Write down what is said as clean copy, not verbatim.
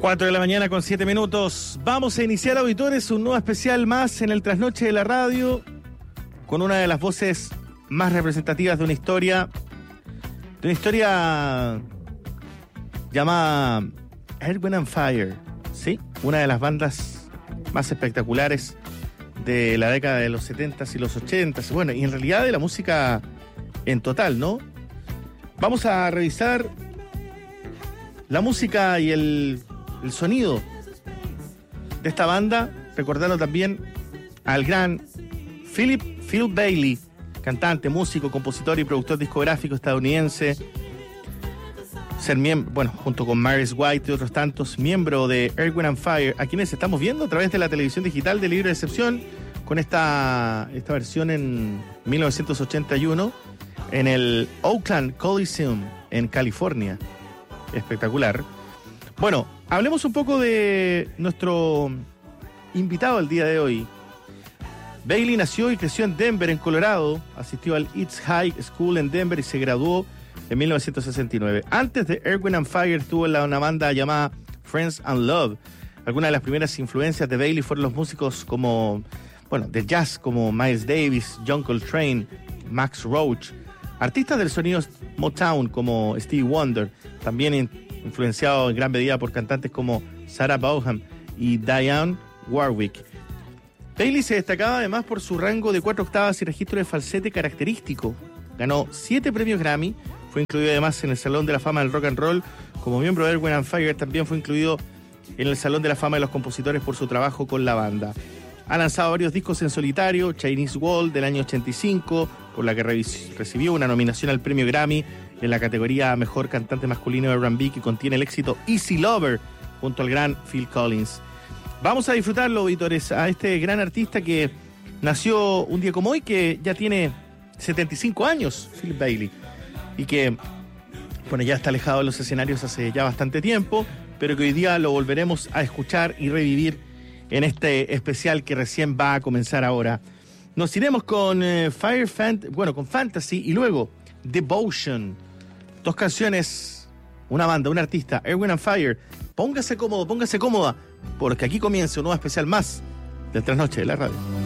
4 de la mañana con 7 minutos. Vamos a iniciar, auditores, un nuevo especial más en el Trasnoche de la Radio, con una de las voces más representativas de una historia llamada Earth, Wind and Fire, ¿sí? Una de las bandas más espectaculares de la década de los 70s y los 80s, bueno, y en realidad de la música en total, ¿no? Vamos a revisar la música y el sonido de esta banda, recordando también al gran Phil Bailey, cantante, músico, compositor y productor discográfico estadounidense, ser miembro, bueno, junto con Maurice White y otros tantos, miembro de Earth, Wind and Fire, a quienes estamos viendo a través de la televisión digital de Libre de Excepción, con esta versión en 1981 en el Oakland Coliseum en California. Espectacular. Bueno, hablemos un poco de nuestro invitado el día de hoy. Bailey nació y creció en Denver, en Colorado. Asistió al East High School en Denver y se graduó en 1969. Antes de Earth, Wind and Fire estuvo en una banda llamada Friends and Love. Algunas de las primeras influencias de Bailey fueron los músicos de jazz como Miles Davis, John Coltrane, Max Roach. Artistas del sonido Motown como Stevie Wonder, también influenciado en gran medida por cantantes como Sarah Vaughan y Dionne Warwick. Bailey se destacaba además por su rango de 4 octavas y registro de falsete característico. Ganó 7 premios Grammy, fue incluido además en el Salón de la Fama del Rock and Roll. Como miembro de Earth, Wind and Fire también fue incluido en el Salón de la Fama de los Compositores por su trabajo con la banda. Ha lanzado varios discos en solitario, Chinese Wall del año 85, por la que recibió una nominación al premio Grammy en la categoría Mejor Cantante Masculino de R&B, que contiene el éxito Easy Lover, junto al gran Phil Collins. Vamos a disfrutarlo, auditores, a este gran artista que nació un día como hoy, que ya tiene 75 años, Phil Bailey, y que, ya está alejado de los escenarios hace ya bastante tiempo, pero que hoy día lo volveremos a escuchar y revivir en este especial que recién va a comenzar ahora. Nos iremos con con Fantasy y luego Devotion. 2 canciones, una banda, un artista, Earth, Wind and Fire. Póngase cómodo, póngase cómoda, porque aquí comienza un nuevo especial más del Trasnoche de la Radio.